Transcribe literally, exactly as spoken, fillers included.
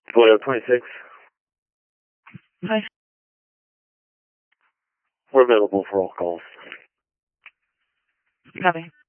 Toledo twenty-six. Hi. We're available for all calls. Copy.